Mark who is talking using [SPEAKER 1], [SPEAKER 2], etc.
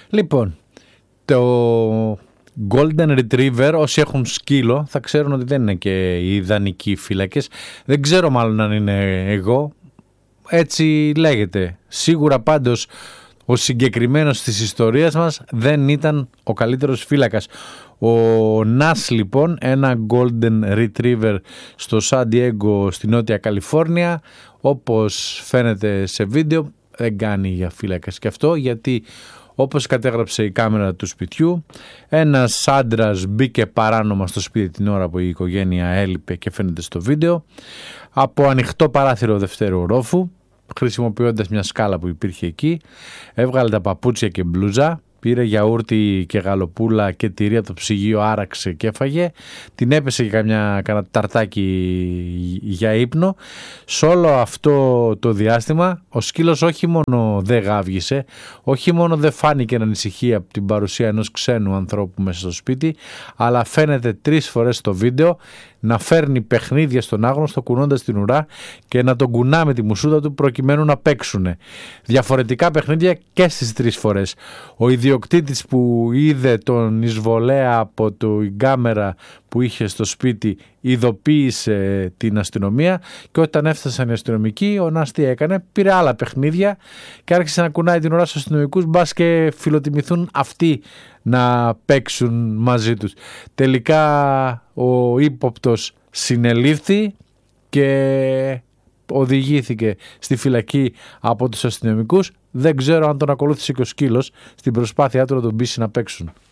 [SPEAKER 1] Λοιπόν, το Golden Retriever, όσοι έχουν σκύλο θα ξέρουν ότι δεν είναι και οι ιδανικοί φύλακες. Δεν ξέρω μάλλον αν είναι εγώ, έτσι λέγεται. Σίγουρα πάντως ο συγκεκριμένος της ιστορίας μας δεν ήταν ο καλύτερος φύλακας. Ο Νας λοιπόν, ένα Golden Retriever στο Σαν Διέγκο στη Νότια Καλιφόρνια, όπως φαίνεται σε βίντεο, δεν κάνει για φύλακας και αυτό, γιατί όπως κατέγραψε η κάμερα του σπιτιού, ένας άντρας μπήκε παράνομα στο σπίτι την ώρα που η οικογένεια έλειπε και φαίνεται στο βίντεο, από ανοιχτό παράθυρο δευτέρου ορόφου, χρησιμοποιώντας μια σκάλα που υπήρχε εκεί, έβγαλε τα παπούτσια και μπλούζα, πήρε γιαούρτι και γαλοπούλα και τυρί από το ψυγείο, άραξε και έφαγε, την έπεσε και κανένα ταρτάκι για ύπνο. Σε όλο αυτό το διάστημα ο σκύλος όχι μόνο δεν γάβγισε, όχι μόνο δεν φάνηκε ανησυχία από την παρουσία ενός ξένου ανθρώπου μέσα στο σπίτι, αλλά φαίνεται 3 φορές στο βίντεο να φέρνει παιχνίδια στον άγνωστο κουνώντας την ουρά και να τον κουνά με τη μουσούτα του προκειμένου να παίξουνε. Διαφορετικά παιχνίδια και στις 3 φορές. Ο ιδιοκτήτης που είδε τον εισβολέα από την κάμερα που είχε στο σπίτι ειδοποίησε την αστυνομία και όταν έφτασαν οι αστυνομικοί, ο Νας τι έκανε, πήρε άλλα παιχνίδια και άρχισε να κουνάει την ουρά στους αστυνομικούς, μπας και φιλοτιμηθούν αυτοί να παίξουν μαζί τους. Τελικά ο ύποπτος συνελήφθη και οδηγήθηκε στη φυλακή από τους αστυνομικούς. Δεν ξέρω αν τον ακολούθησε και ο σκύλος στην προσπάθειά του να τον πείσει να παίξουν.